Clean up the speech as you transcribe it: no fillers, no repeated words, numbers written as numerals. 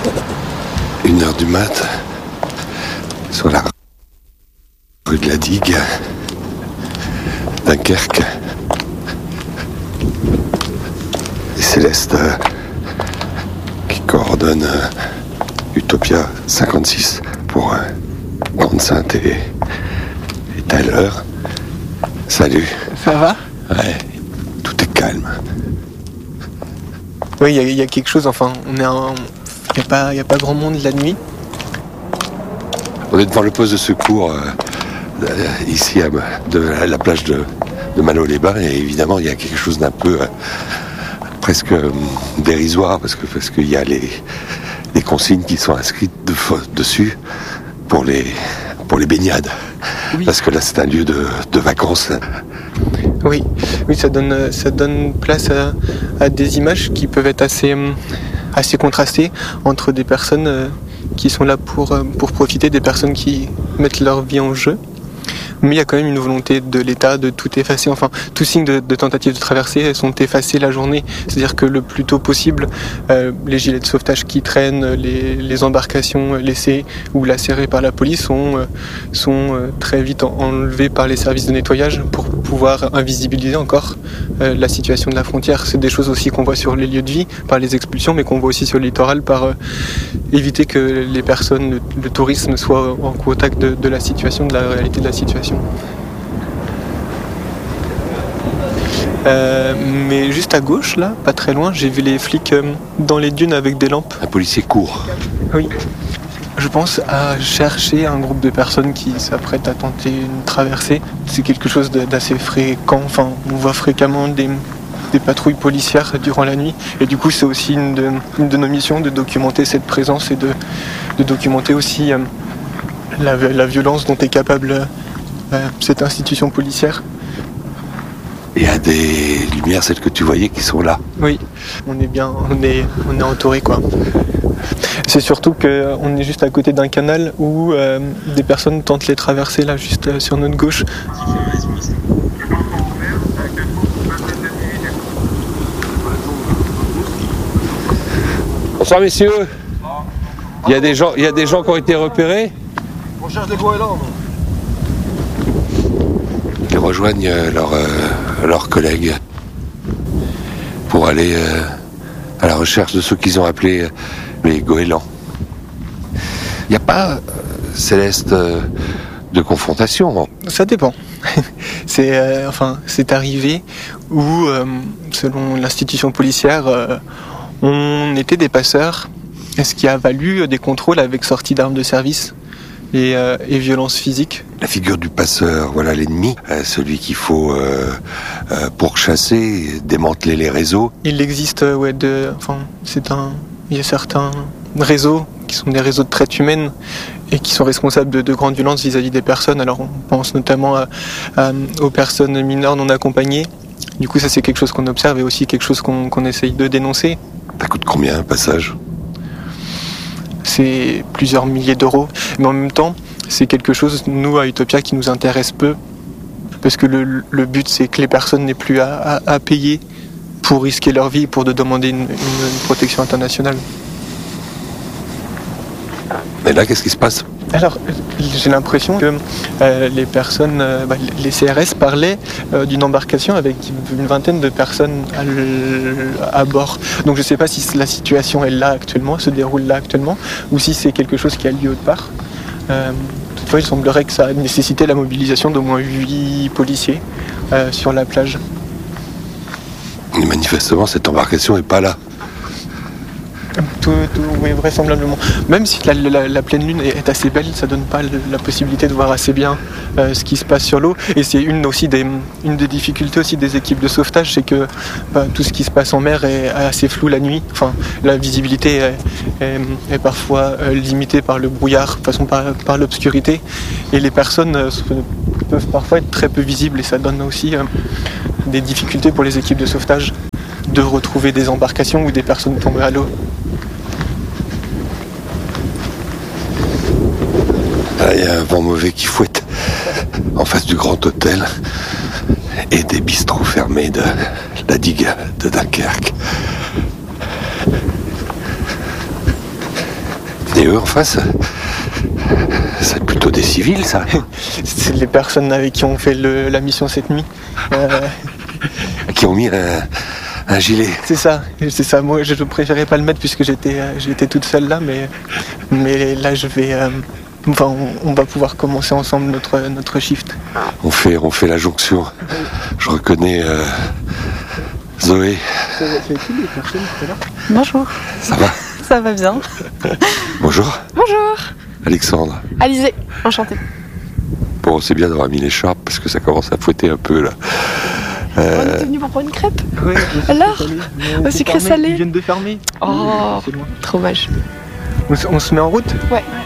1h du mat, sur la rue de la Digue, Dunkerque. Et Céleste qui coordonne Utopia 56 pour Grande-Sainte et Tyler. Salut. Ça va ? Ouais, tout est calme. Oui, il y a quelque chose, enfin, il n'y a pas grand monde la nuit. On est devant le poste de secours ici de la plage de Malo-les-Bains, et évidemment il y a quelque chose d'un peu presque dérisoire parce qu'il y a les consignes qui sont inscrites dessus pour les baignades. Oui. Parce que là c'est un lieu de vacances. Oui, ça donne place à des images qui peuvent être assez contrastées entre des personnes qui sont là pour profiter, des personnes qui mettent leur vie en jeu. Mais il y a quand même une volonté de l'État de tout effacer. Enfin, tout signe de tentative de traversée sont effacés la journée. C'est-à-dire que le plus tôt possible, les gilets de sauvetage qui traînent, les embarcations laissées ou lacérées par la police sont très vite enlevées par les services de nettoyage pour pouvoir invisibiliser encore la situation de la frontière. C'est des choses aussi qu'on voit sur les lieux de vie par les expulsions, mais qu'on voit aussi sur le littoral par éviter que les personnes, le tourisme soit en contact de la situation, de la réalité de la situation. Mais juste à gauche, là, pas très loin, j'ai vu les flics dans les dunes avec des lampes. Un policier court. Oui. Je pense à chercher un groupe de personnes qui s'apprêtent à tenter une traversée. C'est quelque chose d'assez fréquent. Enfin, on voit fréquemment des patrouilles policières durant la nuit. Et du coup, c'est aussi une de nos missions de documenter cette présence et de documenter aussi la violence dont est capable cette institution policière. Il y a des lumières, celles que tu voyais, qui sont là. Oui, on est entouré, quoi. C'est surtout qu'on est juste à côté d'un canal où des personnes tentent les traversées, là, juste sur notre gauche. Bonsoir messieurs. Il y a des gens qui ont été repérés. On cherche des goélands. Ils rejoignent leurs collègues pour aller à la recherche de ceux qu'ils ont appelés les goélands. Il n'y a pas, Céleste, de confrontation. Ça dépend. C'est arrivé où, selon l'institution policière, on était des passeurs, ce qui a valu des contrôles avec sortie d'armes de service et violences physiques. La figure du passeur, voilà l'ennemi, celui qu'il faut pourchasser, démanteler les réseaux. Il existe, il y a certains réseaux qui sont des réseaux de traite humaine et qui sont responsables de grandes violences vis-à-vis des personnes. Alors on pense notamment aux personnes mineures non accompagnées. Du coup ça c'est quelque chose qu'on observe et aussi quelque chose qu'on essaye de dénoncer. Ça coûte combien un passage ? C'est plusieurs milliers d'euros. Mais en même temps, c'est quelque chose, nous, à Utopia, qui nous intéresse peu. Parce que le but, c'est que les personnes n'aient plus à payer pour risquer leur vie, pour demander une protection internationale. Mais là, qu'est-ce qui se passe ? Alors, j'ai l'impression que les personnes, les CRS parlaient d'une embarcation avec une vingtaine de personnes à bord. Donc je ne sais pas si la situation est là actuellement, se déroule là actuellement, ou si c'est quelque chose qui a lieu autre part. Toutefois, il semblerait que ça a nécessité la mobilisation d'au moins 8 policiers sur la plage. Mais manifestement, cette embarcation n'est pas là. Oui, vraisemblablement. Même si la pleine lune est assez belle, ça donne pas la possibilité de voir assez bien ce qui se passe sur l'eau. Et c'est une des difficultés aussi des équipes de sauvetage, c'est que tout ce qui se passe en mer est assez flou la nuit. Enfin, la visibilité est parfois limitée par le brouillard, par l'obscurité. Et les personnes peuvent parfois être très peu visibles et ça donne aussi des difficultés pour les équipes de sauvetage de retrouver des embarcations ou des personnes tombées à l'eau. Là, il y a un vent mauvais qui fouette en face du Grand Hôtel et des bistrots fermés de la digue de Dunkerque. Et eux en face, c'est plutôt des civils, ça. C'est les personnes avec qui on fait la mission cette nuit. Qui ont mis un gilet. C'est ça. Moi, je préférais pas le mettre puisque j'étais toute seule là, mais là, je vais. On va pouvoir commencer ensemble notre shift. On fait la jonction. Je reconnais Zoé. C'est qui les personnes tout à l'heure ? Bonjour. Ça va ? Ça va bien. Bonjour. Bonjour. Alexandre. Alizé, enchantée. Bon, c'est bien d'avoir mis l'écharpe parce que ça commence à fouetter un peu là. On était venu pour prendre une crêpe. Oui. Alors Au sucré salé. Ils viennent de fermer. Oh, C'est loin. trop moche. On se met en route ? Ouais.